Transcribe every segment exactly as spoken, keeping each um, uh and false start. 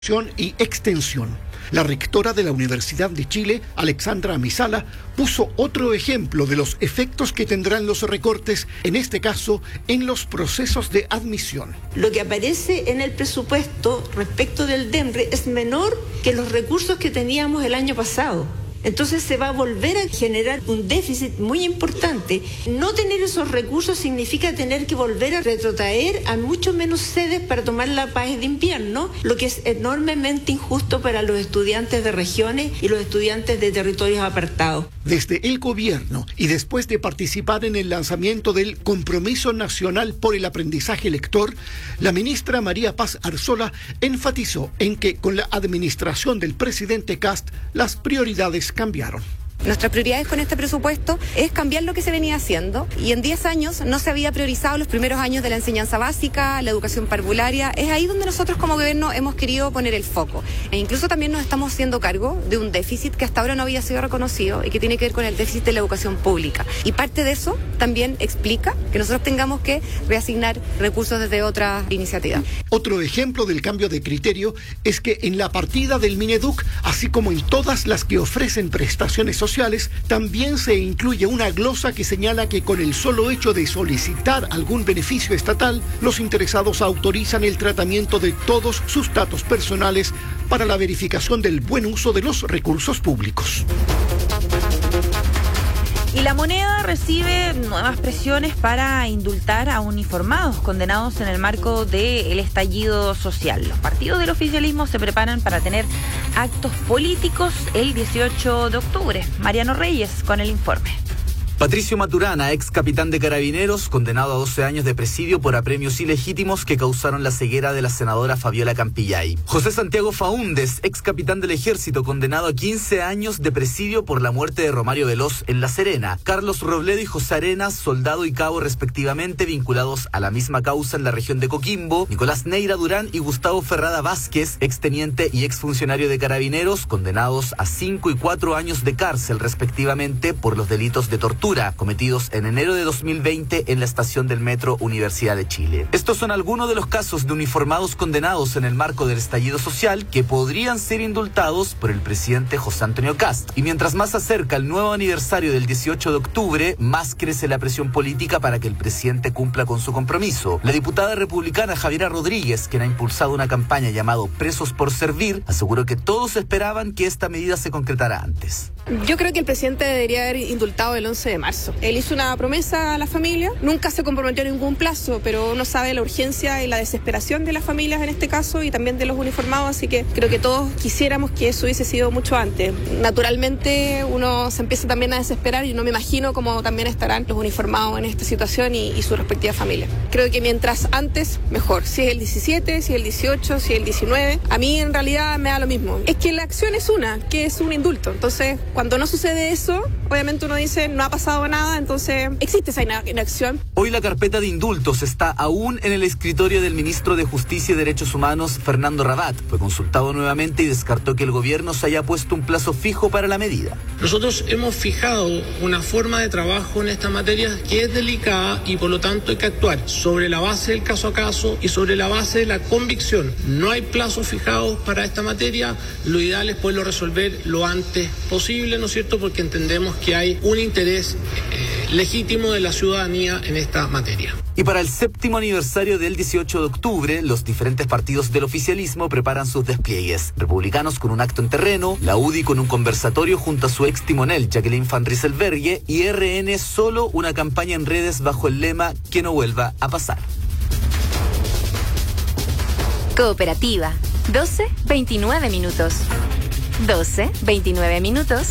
y extensión. La rectora de la Universidad de Chile, Alexandra Amisala, puso otro ejemplo de los efectos que tendrán los recortes, en este caso, en los procesos de admisión. Lo que aparece en el presupuesto respecto del DEMRE es menor que los recursos que teníamos el año pasado. Entonces se va a volver a generar un déficit muy importante. No tener esos recursos significa tener que volver a retrotraer a mucho menos sedes para tomar la paz de invierno, lo que es enormemente injusto para los estudiantes de regiones y los estudiantes de territorios apartados. Desde el gobierno y después de participar en el lanzamiento del Compromiso Nacional por el Aprendizaje Lector, la ministra María Paz Arzola enfatizó en que con la administración del presidente Kast las prioridades cambiaron. Nuestras prioridades con este presupuesto es cambiar lo que se venía haciendo, y en diez años no se había priorizado los primeros años de la enseñanza básica, la educación parvularia. Es ahí donde nosotros como gobierno hemos querido poner el foco. E incluso también nos estamos haciendo cargo de un déficit que hasta ahora no había sido reconocido y que tiene que ver con el déficit de la educación pública. Y parte de eso también explica que nosotros tengamos que reasignar recursos desde otras iniciativas. Otro ejemplo del cambio de criterio es que en la partida del Mineduc, así como en todas las que ofrecen prestaciones sociales, también se incluye una glosa que señala que con el solo hecho de solicitar algún beneficio estatal, los interesados autorizan el tratamiento de todos sus datos personales para la verificación del buen uso de los recursos públicos. Y La Moneda recibe nuevas presiones para indultar a uniformados condenados en el marco del estallido social. Los partidos del oficialismo se preparan para tener actos políticos el dieciocho de octubre. Mariano Reyes con el informe. Patricio Maturana, ex capitán de Carabineros, condenado a doce años de presidio por apremios ilegítimos que causaron la ceguera de la senadora Fabiola Campillay. José Santiago Faúndez, ex capitán del Ejército, condenado a quince años de presidio por la muerte de Romario Veloz en La Serena. Carlos Robledo y José Arenas, soldado y cabo respectivamente, vinculados a la misma causa en la región de Coquimbo. Nicolás Neira Durán y Gustavo Ferrada Vázquez, exteniente y exfuncionario de Carabineros, condenados a cinco y cuatro años de cárcel respectivamente por los delitos de tortura cometidos en enero de dos mil veinte en la estación del Metro Universidad de Chile. Estos son algunos de los casos de uniformados condenados en el marco del estallido social que podrían ser indultados por el presidente José Antonio Kast. Y mientras más se acerca el nuevo aniversario del dieciocho de octubre, más crece la presión política para que el presidente cumpla con su compromiso. La diputada republicana Javiera Rodríguez, quien ha impulsado una campaña llamado Presos por Servir, aseguró que todos esperaban que esta medida se concretara antes. Yo creo que el presidente debería haber indultado el once de marzo. Él hizo una promesa a la familia, nunca se comprometió a ningún plazo, pero uno sabe la urgencia y la desesperación de las familias en este caso y también de los uniformados, así que creo que todos quisiéramos que eso hubiese sido mucho antes. Naturalmente uno se empieza también a desesperar y no me imagino cómo también estarán los uniformados en esta situación y, y su respectiva familia. Creo que mientras antes, mejor. Si es el diecisiete, si es el dieciocho, si es el diecinueve, a mí en realidad me da lo mismo. Es que la acción es una, que es un indulto, entonces cuando no sucede eso, obviamente uno dice no ha pasado nada, entonces existe esa inacción. Hoy la carpeta de indultos está aún en el escritorio del ministro de Justicia y Derechos Humanos, Fernando Rabat. Fue consultado nuevamente y descartó que el gobierno se haya puesto un plazo fijo para la medida. Nosotros hemos fijado una forma de trabajo en esta materia que es delicada y por lo tanto hay que actuar sobre la base del caso a caso y sobre la base de la convicción. No hay plazos fijados para esta materia, lo ideal es poderlo resolver lo antes posible, ¿no es cierto? Porque entendemos que hay un interés eh, legítimo de la ciudadanía en esta materia. Y para el séptimo aniversario del dieciocho de octubre, los diferentes partidos del oficialismo preparan sus despliegues. Republicanos con un acto en terreno, la U D I con un conversatorio junto a su ex timonel Jacqueline Van Rysselberghe y R N solo una campaña en redes bajo el lema que no vuelva a pasar. Cooperativa, doce veintinueve minutos. doce veintinueve minutos.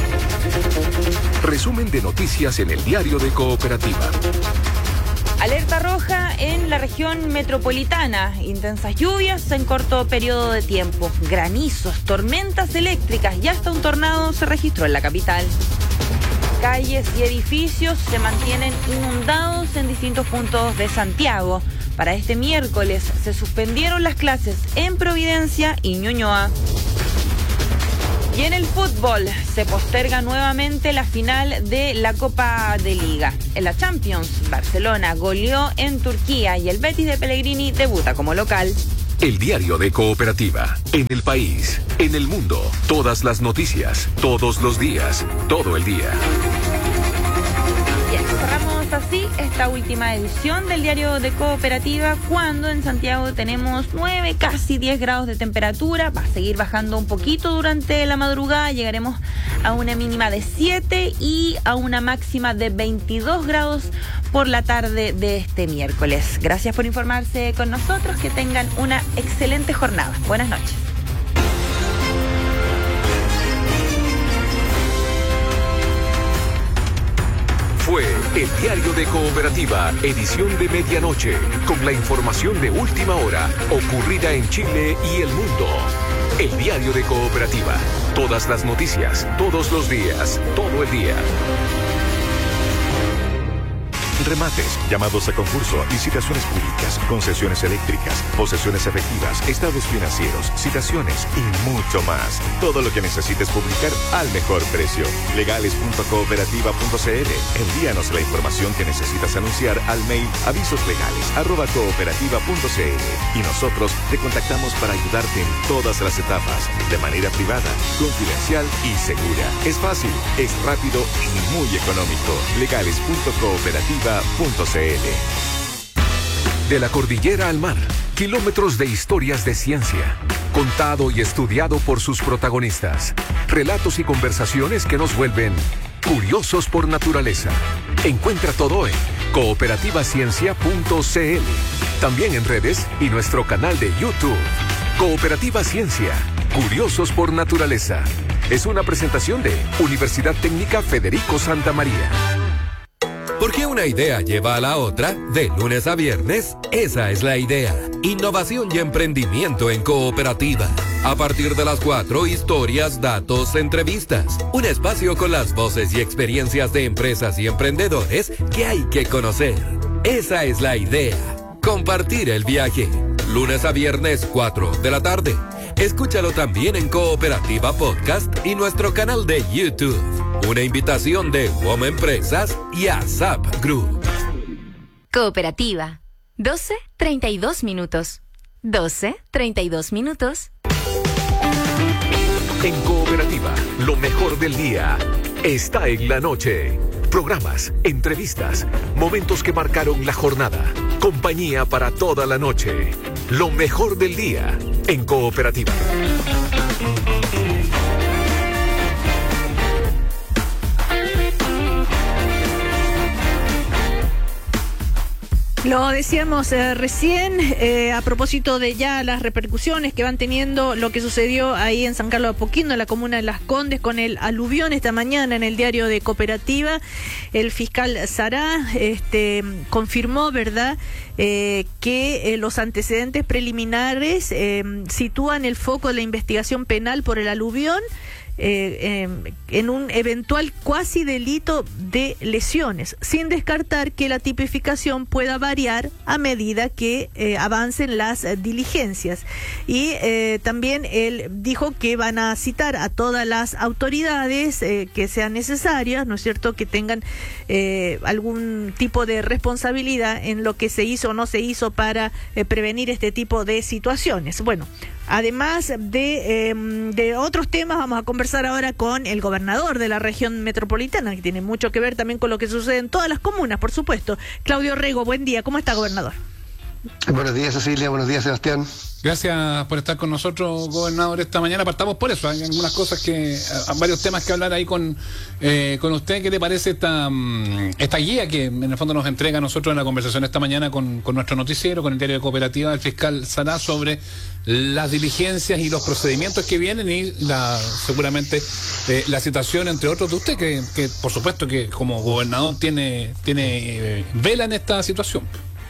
Resumen de noticias en el diario de Cooperativa. Alerta roja en la región metropolitana. Intensas lluvias en corto periodo de tiempo. Granizos, tormentas eléctricas y hasta un tornado se registró en la capital. Calles y edificios se mantienen inundados en distintos puntos de Santiago. Para este miércoles se suspendieron las clases en Providencia y Ñuñoa. Y en el fútbol se posterga nuevamente la final de la Copa de Liga. En la Champions, Barcelona goleó en Turquía y el Betis de Pellegrini debuta como local. El diario de Cooperativa. En el país, en el mundo, todas las noticias, todos los días, todo el día. Bien, cerramos así esta última edición del diario de Cooperativa, cuando en Santiago tenemos nueve, casi diez grados de temperatura. Va a seguir bajando un poquito durante la madrugada. Llegaremos a una mínima de siete y a una máxima de veintidós grados por la tarde de este miércoles. Gracias por informarse con nosotros. Que tengan una excelente jornada. Buenas noches. Fue el diario de Cooperativa, edición de medianoche, con la información de última hora ocurrida en Chile y el mundo. El diario de Cooperativa. Todas las noticias, todos los días, todo el día. Remates, llamados a concurso, licitaciones públicas, concesiones eléctricas, posesiones efectivas, estados financieros, citaciones y mucho más. Todo lo que necesites publicar al mejor precio. legales punto cooperativa punto c l. Envíanos la información que necesitas anunciar al mail avisoslegales arroba cooperativa punto c l y nosotros te contactamos para ayudarte en todas las etapas, de manera privada, confidencial y segura. Es fácil, es rápido y muy económico. legales punto cooperativa punto c l. De la cordillera al mar, kilómetros de historias de ciencia, contado y estudiado por sus protagonistas. Relatos y conversaciones que nos vuelven curiosos por naturaleza. Encuentra todo en cooperativa ciencia punto c l. También en redes y nuestro canal de YouTube. Cooperativa Ciencia, curiosos por naturaleza. Es una presentación de Universidad Técnica Federico Santa María. Porque una idea lleva a la otra, de lunes a viernes, esa es la idea. Innovación y emprendimiento en Cooperativa. A partir de las cuatro, historias, datos, entrevistas. Un espacio con las voces y experiencias de empresas y emprendedores que hay que conocer. Esa es la idea. Compartir el viaje. Lunes a viernes, cuatro de la tarde. Escúchalo también en Cooperativa Podcast y nuestro canal de YouTube. Una invitación de W O M Empresas y ASAP Group. Cooperativa. doce treinta y dos minutos. doce treinta y dos minutos. En Cooperativa, lo mejor del día está en la noche. Programas, entrevistas, momentos que marcaron la jornada. Compañía para toda la noche. Lo mejor del día en Cooperativa. Lo decíamos eh, recién, eh, a propósito de ya las repercusiones que van teniendo lo que sucedió ahí en San Carlos de Apoquindo, en la comuna de Las Condes, con el aluvión esta mañana en el diario de Cooperativa. El fiscal Sará este, confirmó, ¿verdad?, eh, que eh, los antecedentes preliminares eh, sitúan el foco de la investigación penal por el aluvión Eh, eh, en un eventual cuasi delito de lesiones, sin descartar que la tipificación pueda variar a medida que eh, avancen las eh, diligencias. Y eh, también él dijo que van a citar a todas las autoridades eh, que sean necesarias, ¿no es cierto?, que tengan eh, algún tipo de responsabilidad en lo que se hizo o no se hizo para eh, prevenir este tipo de situaciones. Bueno, además de, eh, de otros temas, vamos a conversar ahora con el gobernador de la región metropolitana, que tiene mucho que ver también con lo que sucede en todas las comunas, por supuesto. Claudio Rego, buen día. ¿Cómo está, gobernador? Buenos días, Cecilia. Buenos días, Sebastián. Gracias por estar con nosotros, gobernador, esta mañana. Partamos por eso. Hay algunas cosas que, varios temas que hablar ahí con eh, con usted. ¿Qué le parece esta esta guía que en el fondo nos entrega a nosotros en la conversación esta mañana con, con nuestro noticiero, con el diario de Cooperativa, del fiscal Sará, sobre las diligencias y los procedimientos que vienen y la seguramente eh, la situación, entre otros, de usted, que, que por supuesto que como gobernador tiene, tiene eh, vela en esta situación?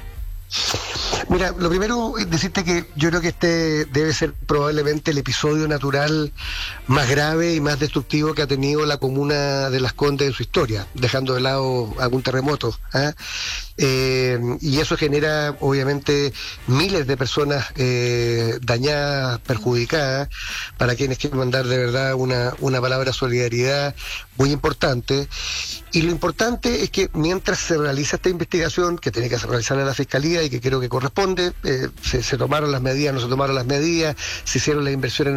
Mira, lo primero es decirte que yo creo que este debe ser probablemente el episodio natural más grave y más destructivo que ha tenido la comuna de Las Condes en su historia, dejando de lado algún terremoto, ¿eh? Eh, y eso genera obviamente miles de personas eh, dañadas, perjudicadas, para quienes quieren mandar de verdad una, una palabra de solidaridad muy importante. Y lo importante es que mientras se realiza esta investigación, que tiene que realizarla la Fiscalía y que creo que corresponde corresponde, eh, se, se tomaron las medidas, no se tomaron las medidas, se hicieron las inversiones